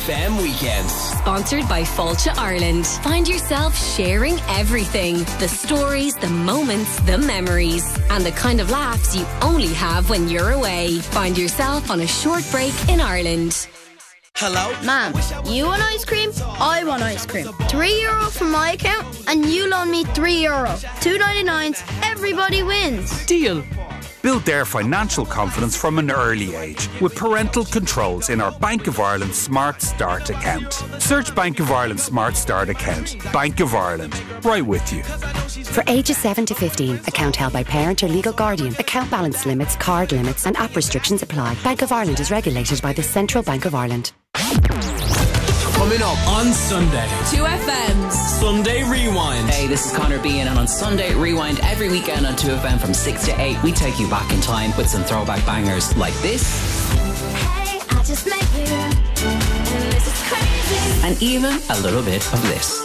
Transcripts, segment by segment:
2FM Weekends. Sponsored by Fáilte Ireland. Find yourself sharing everything. The stories, the moments, the memories. And the kind of laughs you only have when you're away. Find yourself on a short break in Ireland. Hello? Ma'am, you want ice cream? I want ice cream. €3 from my account and you loan me €3. $2.99, everybody wins. Deal. Build their financial confidence from an early age with parental controls in our Bank of Ireland Smart Start account. Search Bank of Ireland Smart Start account. Bank of Ireland. Right with you. For ages 7 to 15, account held by parent or legal guardian. Account balance limits, card limits and app restrictions apply. Bank of Ireland is regulated by the Central Bank of Ireland. Coming up on Sunday, 2FM's Sunday Rewind. Hey, this is Connor Bean, and on Sunday Rewind every weekend on 2FM from 6 to 8, we take you back in time with some throwback bangers like this. Hey, I just met you, and this is crazy. And even a little bit of this.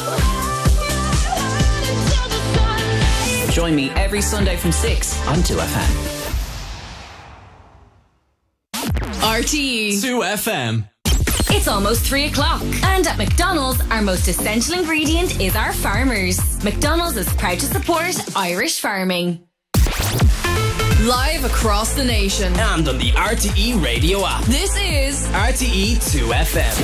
Join me every Sunday from 6 on 2FM. RTE 2FM. It's almost 3 o'clock, and at McDonald's, our most essential ingredient is our farmers. McDonald's is proud to support Irish farming. Live across the nation And on the RTE radio app. This is RTE 2FM.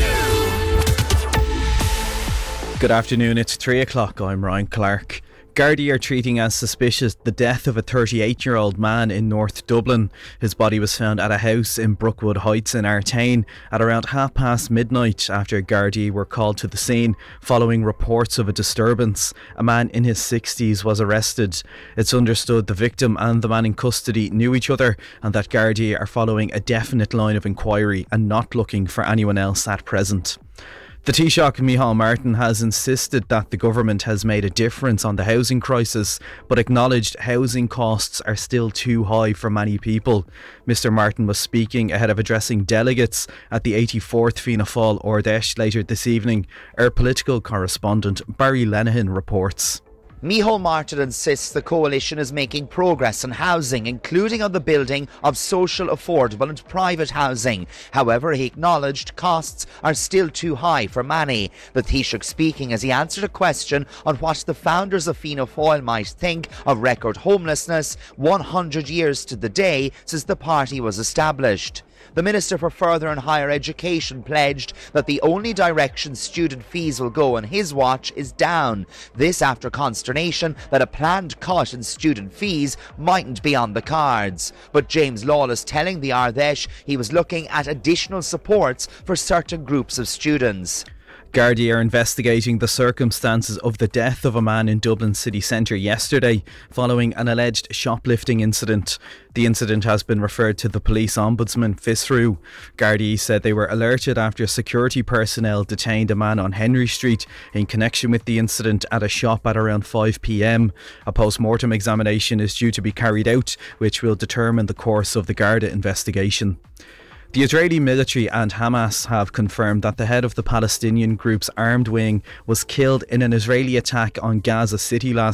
Good afternoon, it's 3 o'clock. I'm Ryan Clark. Gardaí are treating as suspicious the death of a 38-year-old man in North Dublin. His body was found at a house in Brookwood Heights in Artane at around midnight after Gardaí were called to the scene following reports of a disturbance. A man in his 60s was arrested. It's understood the victim and the man in custody knew each other and that Gardaí are following a definite line of inquiry and not looking for anyone else at present. The Taoiseach, Micheál Martin, has insisted that the government has made a difference on the housing crisis, but acknowledged housing costs are still too high for many people. Mr Martin was speaking ahead of addressing delegates at the 84th Fianna Fáil Ard Fheis later this evening. Our political correspondent Barry Lenihan reports. Micheál Martin insists the coalition is making progress on housing, including on the building of social, affordable and private housing. However, he acknowledged costs are still too high for many. The Taoiseach speaking as he answered a question on what the founders of Fianna Fáil might think of record homelessness 100 years to the day since the party was established. The Minister for Further and Higher Education pledged that the only direction student fees will go on his watch is down. This after consternation that a planned cut in student fees mightn't be on the cards. But James Lawless telling the Ard Fheis he was looking at additional supports for certain groups of students. Gardaí are investigating the circumstances of the death of a man in Dublin city centre yesterday following an alleged shoplifting incident. The incident has been referred to the police ombudsman, Fisrue. Gardaí said they were alerted after security personnel detained a man on Henry Street in connection with the incident at a shop at around 5 p.m. A post-mortem examination is due to be carried out, which will determine the course of the Garda investigation. The Israeli military and Hamas have confirmed that the head of the Palestinian group's armed wing was killed in an Israeli attack on Gaza City last